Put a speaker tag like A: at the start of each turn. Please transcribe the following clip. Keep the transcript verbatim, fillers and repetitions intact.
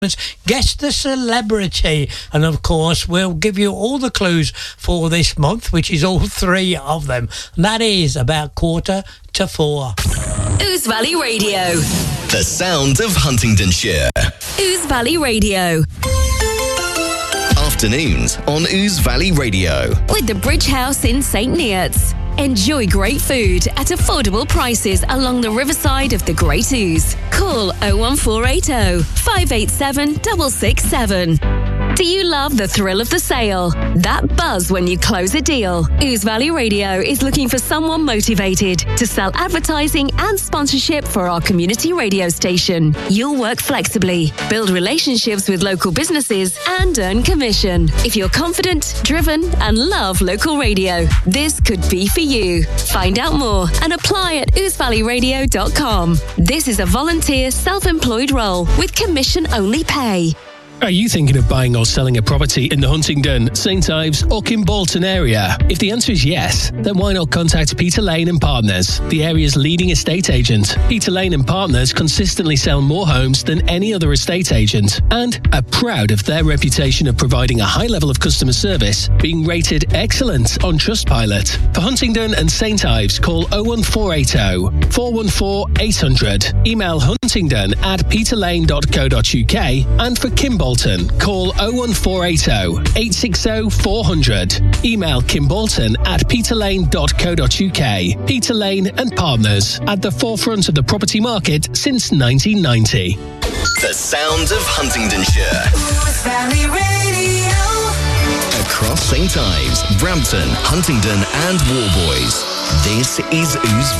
A: Guess the celebrity, and of course we'll give you all the clues for this month, which is all three of them, and that is about quarter to four.
B: Ouse Valley Radio,
C: the sound of Huntingdonshire.
B: Ouse Valley Radio,
C: afternoons on Ouse Valley Radio
B: with the Bridge House in Saint Neots. Enjoy great food at affordable prices along the riverside of the Great Ouse. Call oh one four eight oh, five eight seven, six six seven. Do you love the thrill of the sale? That buzz when you close a deal? Ouse Valley Radio is looking for someone motivated to sell advertising and sponsorship for our community radio station. You'll work flexibly, build relationships with local businesses, and earn commission. If you're confident, driven, and love local radio, this could be for you. Find out more and apply at ouse valley radio dot com. This is a volunteer self-employed role with commission-only pay.
D: Are you thinking of buying or selling a property in the Huntingdon, Saint Ives or Kimbolton area? If the answer is yes, then why not contact Peter Lane and Partners, the area's leading estate agent. Peter Lane and Partners consistently sell more homes than any other estate agent and are proud of their reputation of providing a high level of customer service, being rated excellent on Trustpilot. For Huntingdon and Saint Ives, call oh one four eight oh, four one four, eight hundred. Email huntingdon at peterlane dot co dot uk, and for Kimbolton, call oh one four eight oh, eight six oh, four hundred. Email kimbolton at peterlane dot co dot uk. Peter Lane and Partners, at the forefront of the property market since nineteen ninety.
C: The sound of Huntingdonshire.
E: Ouse Valley Radio.
C: Across Saint Ives, Brampton, Huntingdon and Warboys. This is Ouse